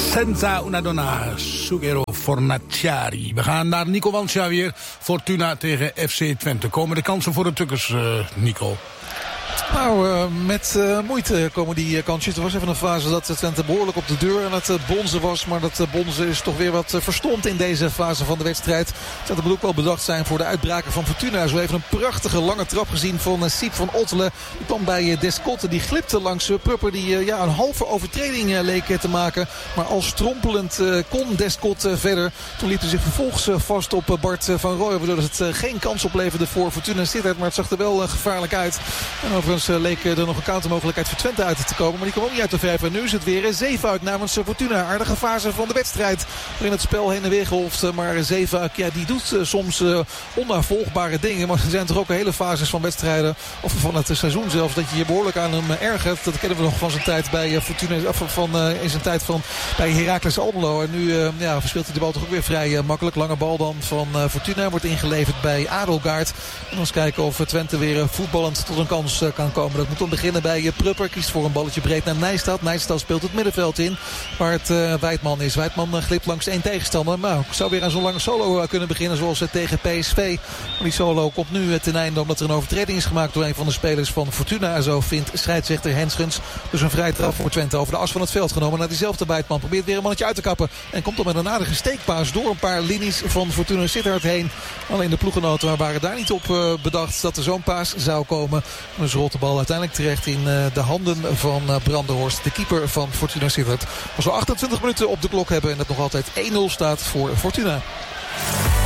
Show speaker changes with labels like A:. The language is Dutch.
A: Senza una donna, Sughero Fornaciari. We gaan naar Nico Wansja weer. Fortuna tegen FC Twente. Komen de kansen voor de Tukkers, Nico?
B: Nou, met moeite komen die kansjes. Er was even een fase dat Twente behoorlijk op de deur aan het bonzen was. Maar dat bonzen is toch weer wat verstomd in deze fase van de wedstrijd. Twente moet ook wel bedacht zijn voor de uitbraken van Fortuna. Zo even een prachtige lange trap gezien van Siep van Ottelen. Die kwam bij Descotte, die glipte langs Prupper. Die een halve overtreding leek te maken. Maar al strompelend kon Descotte verder. Toen liep hij zich vervolgens vast op Bart van Rooyen. Waardoor het geen kans opleverde voor Fortuna Sittard. Maar het zag er wel gevaarlijk uit. En overigens leek er nog een countermogelijkheid voor Twente uit te komen. Maar die kwam ook niet uit de verf. En nu is het weer Zeefuik namens Fortuna. Aardige fase van de wedstrijd. Waarin het spel heen en weer golft. Maar Zeefuik, die doet soms onnavolgbare dingen. Maar er zijn toch ook hele fases van wedstrijden. Of van het seizoen zelfs. Dat je je behoorlijk aan hem ergert. Dat kennen we nog van zijn tijd bij Fortuna. In zijn tijd bij Heracles Almelo. En nu verspeelt hij de bal toch ook weer vrij makkelijk. Lange bal dan van Fortuna. Wordt ingeleverd bij Adelgaard. En eens kijken of Twente weer voetballend tot een kans kan komen. Dat moet dan beginnen bij Prupper. Kiest voor een balletje breed naar Nijstad. Nijstad speelt het middenveld in. Waar het Wijtman is. Wijtman glipt langs één tegenstander. Maar zou weer aan zo'n lange solo kunnen beginnen. Zoals tegen PSV. Maar die solo komt nu ten einde. Omdat er een overtreding is gemaakt door een van de spelers van Fortuna. En zo vindt scheidsrechter Henschens dus een vrije trap voor Twente over de as van het veld genomen. Naar diezelfde Wijtman. Probeert weer een mannetje uit te kappen. En komt dan met een aardige steekpaas door een paar linies van Fortuna Sittard heen. Alleen de ploegenoten waren daar niet op bedacht dat er zo'n paas zou komen. Dus rolt de bal uiteindelijk terecht in de handen van Brandenhorst, de keeper van Fortuna Sittard. Als we 28 minuten op de klok hebben en het nog altijd 1-0 staat voor Fortuna.